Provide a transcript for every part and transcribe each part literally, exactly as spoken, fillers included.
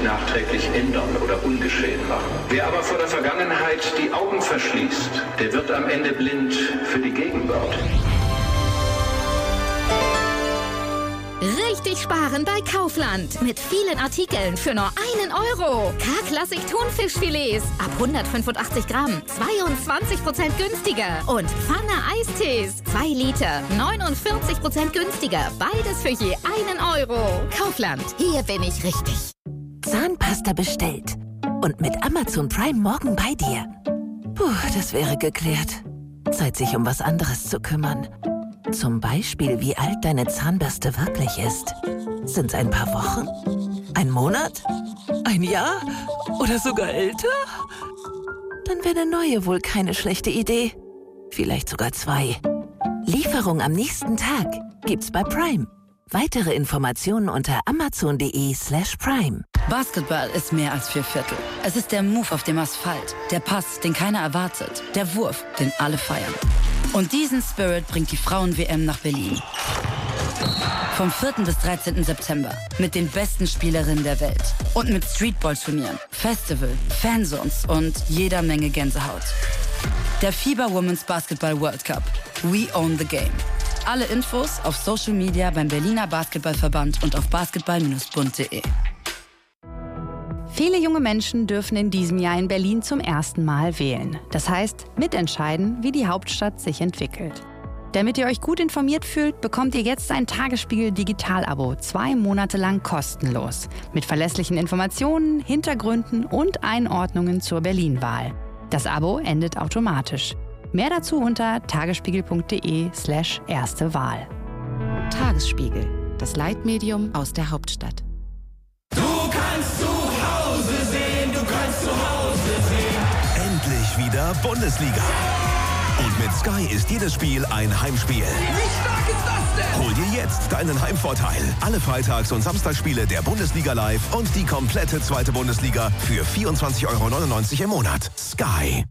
nachträglich ändern oder ungeschehen machen. Wer aber vor der Vergangenheit die Augen verschließt, der wird am Ende blind für die Gegenwart. Richtig sparen bei Kaufland. Mit vielen Artikeln für nur einen Euro. K-Klassik Thunfischfilets ab hundertfünfundachtzig Gramm. zweiundzwanzig Prozent günstiger. Und Pfanne Eistees. zwei Liter. neunundvierzig Prozent günstiger. Beides für je einen Euro. Kaufland. Hier bin ich richtig. Zahnpasta bestellt. Und mit Amazon Prime morgen bei dir. Puh, das wäre geklärt. Zeit, sich um was anderes zu kümmern. Zum Beispiel, wie alt deine Zahnbürste wirklich ist. Sind's ein paar Wochen? Ein Monat? Ein Jahr? Oder sogar älter? Dann wäre eine neue wohl keine schlechte Idee. Vielleicht sogar zwei. Lieferung am nächsten Tag gibt's bei Prime. Weitere Informationen unter amazon.de slash prime. Basketball ist mehr als vier Viertel. Es ist der Move auf dem Asphalt, der Pass, den keiner erwartet, der Wurf, den alle feiern. Und diesen Spirit bringt die Frauen-W M nach Berlin. Vom vierten bis dreizehnten September mit den besten Spielerinnen der Welt. Und mit Streetball-Turnieren, Festival, Fanzones und jeder Menge Gänsehaut. Der FIBA Women's Basketball World Cup. We own the game. Alle Infos auf Social Media beim Berliner Basketballverband und auf basketball Bindestrich bund punkt de. Viele junge Menschen dürfen in diesem Jahr in Berlin zum ersten Mal wählen. Das heißt, mitentscheiden, wie die Hauptstadt sich entwickelt. Damit ihr euch gut informiert fühlt, bekommt ihr jetzt ein Tagesspiegel Digital-Abo, zwei Monate lang kostenlos. Mit verlässlichen Informationen, Hintergründen und Einordnungen zur Berlin-Wahl. Das Abo endet automatisch. Mehr dazu unter tagesspiegel.de slash erste Wahl. Tagesspiegel, das Leitmedium aus der Hauptstadt. Du kannst zu Hause sehen, du kannst zu Hause sehen. Endlich wieder Bundesliga. Und mit Sky ist jedes Spiel ein Heimspiel. Wie stark ist das denn? Hol dir jetzt deinen Heimvorteil. Alle Freitags- und Samstagsspiele der Bundesliga live und die komplette zweite Bundesliga für vierundzwanzig Euro neunundneunzig im Monat. Sky.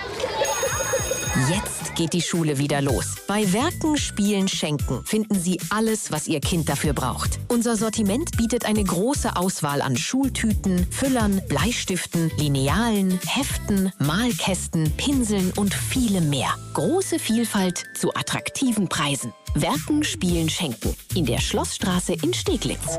Jetzt geht die Schule wieder los. Bei Werken, Spielen, Schenken finden Sie alles, was Ihr Kind dafür braucht. Unser Sortiment bietet eine große Auswahl an Schultüten, Füllern, Bleistiften, Linealen, Heften, Malkästen, Pinseln und vielem mehr. Große Vielfalt zu attraktiven Preisen. Werken, Spielen, Schenken. In der Schlossstraße in Steglitz.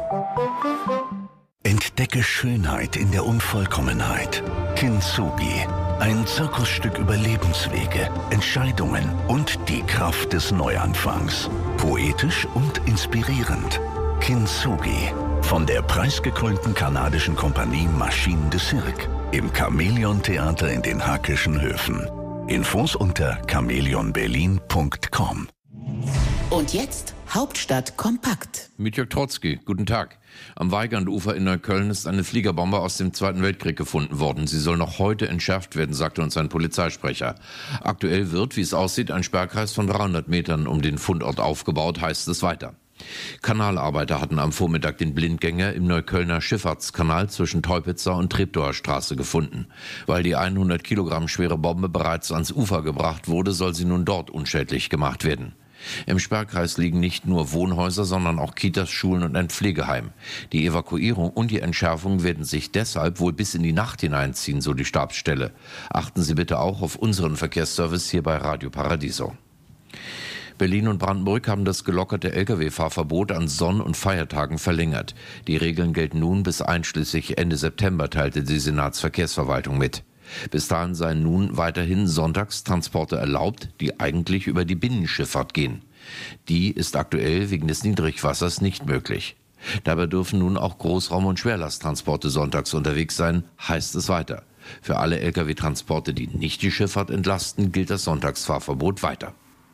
Entdecke Schönheit in der Unvollkommenheit. Kintsugi. Ein Zirkusstück über Lebenswege, Entscheidungen und die Kraft des Neuanfangs. Poetisch und inspirierend. Kintsugi. Von der preisgekrönten kanadischen Kompanie Machine de Cirque. Im Chamäleon-Theater in den Hackischen Höfen. Infos unter chameleon berlin punkt com. Und jetzt Hauptstadt kompakt. Mit Jörg Trotzki, guten Tag. Am Weigandufer in Neukölln ist eine Fliegerbombe aus dem Zweiten Weltkrieg gefunden worden. Sie soll noch heute entschärft werden, sagte uns ein Polizeisprecher. Aktuell wird, wie es aussieht, ein Sperrkreis von dreihundert Metern um den Fundort aufgebaut, heißt es weiter. Kanalarbeiter hatten am Vormittag den Blindgänger im Neuköllner Schifffahrtskanal zwischen Teupitzer und Treptower Straße gefunden. Weil die hundert Kilogramm schwere Bombe bereits ans Ufer gebracht wurde, soll sie nun dort unschädlich gemacht werden. Im Sperrkreis liegen nicht nur Wohnhäuser, sondern auch Kitas, Schulen und ein Pflegeheim. Die Evakuierung und die Entschärfung werden sich deshalb wohl bis in die Nacht hineinziehen, so die Stabsstelle. Achten Sie bitte auch auf unseren Verkehrsservice hier bei Radio Paradiso. Berlin und Brandenburg haben das gelockerte L K W-Fahrverbot an Sonn- und Feiertagen verlängert. Die Regeln gelten nun bis einschließlich Ende September, teilte die Senatsverkehrsverwaltung mit. Bis dahin seien nun weiterhin Sonntagstransporte erlaubt, die eigentlich über die Binnenschifffahrt gehen. Die ist aktuell wegen des Niedrigwassers nicht möglich. Dabei dürfen nun auch Großraum- und Schwerlasttransporte sonntags unterwegs sein, heißt es weiter. Für alle L K W-Transporte, die nicht die Schifffahrt entlasten, gilt das Sonntagsfahrverbot weiter.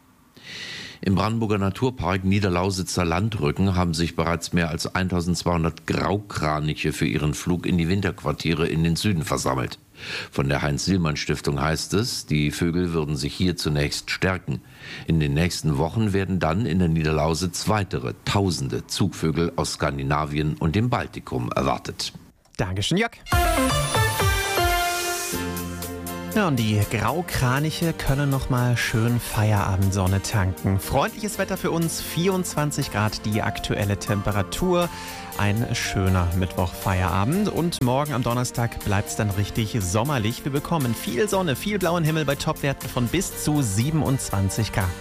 Im Brandenburger Naturpark Niederlausitzer Landrücken haben sich bereits mehr als eintausendzweihundert Graukraniche für ihren Flug in die Winterquartiere in den Süden versammelt. Von der Heinz-Sielmann-Stiftung heißt es, die Vögel würden sich hier zunächst stärken. In den nächsten Wochen werden dann in der Niederlausitz weitere tausende Zugvögel aus Skandinavien und dem Baltikum erwartet. Dankeschön, Jörg. Ja, und die Graukraniche können noch mal schön Feierabendsonne tanken. Freundliches Wetter für uns, vierundzwanzig Grad die aktuelle Temperatur. Ein schöner Mittwoch-Feierabend und morgen am Donnerstag bleibt es dann richtig sommerlich. Wir bekommen viel Sonne, viel blauen Himmel bei Topwerten von bis zu siebenundzwanzig Grad.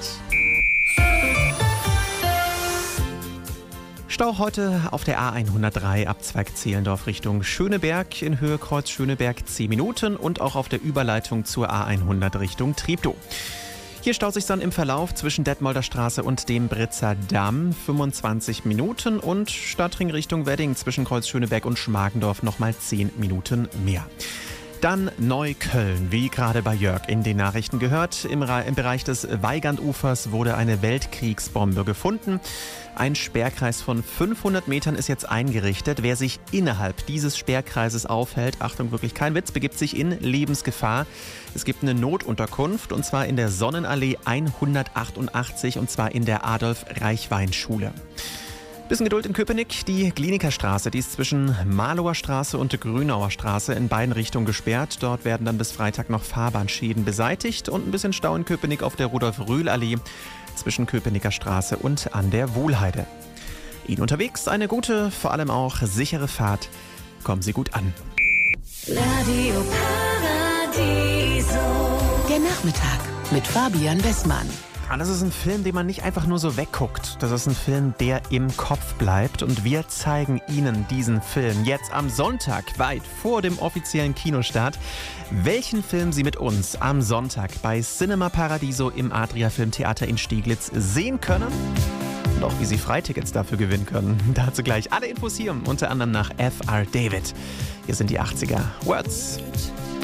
Stau heute auf der A hundertdrei Abzweig Zehlendorf Richtung Schöneberg in Höhe Kreuz Schöneberg zehn Minuten und auch auf der Überleitung zur A hundert Richtung Treptow. Hier staut sich dann im Verlauf zwischen Detmolder Straße und dem Britzer Damm fünfundzwanzig Minuten und Stadtring Richtung Wedding zwischen Kreuz Schöneberg und Schmargendorf nochmal zehn Minuten mehr. Dann Neukölln, wie gerade bei Jörg in den Nachrichten gehört. Im, im Bereich des Weigandufers wurde eine Weltkriegsbombe gefunden. Ein Sperrkreis von fünfhundert Metern ist jetzt eingerichtet. Wer sich innerhalb dieses Sperrkreises aufhält, Achtung, wirklich kein Witz, begibt sich in Lebensgefahr. Es gibt eine Notunterkunft und zwar in der Sonnenallee hundertachtundachtzig und zwar in der Adolf-Reichwein-Schule. Bisschen Geduld in Köpenick. Die Klinikerstraße, die ist zwischen Marlower Straße und Grünauer Straße in beiden Richtungen gesperrt. Dort werden dann bis Freitag noch Fahrbahnschäden beseitigt und ein bisschen Stau in Köpenick auf der Rudolf-Rühl-Allee zwischen Köpenicker Straße und an der Wohlheide. Ihnen unterwegs eine gute, vor allem auch sichere Fahrt. Kommen Sie gut an. Radio Paradiso. Der Nachmittag mit Fabian Wessmann. Das ist ein Film, den man nicht einfach nur so wegguckt. Das ist ein Film, der im Kopf bleibt. Und wir zeigen Ihnen diesen Film jetzt am Sonntag, weit vor dem offiziellen Kinostart. Welchen Film Sie mit uns am Sonntag bei Cinema Paradiso im Adria Filmtheater in Stieglitz sehen können. Und auch wie Sie Freitickets dafür gewinnen können. Dazu gleich alle Infos hier, unter anderem nach F R David. Hier sind die achtziger. Words.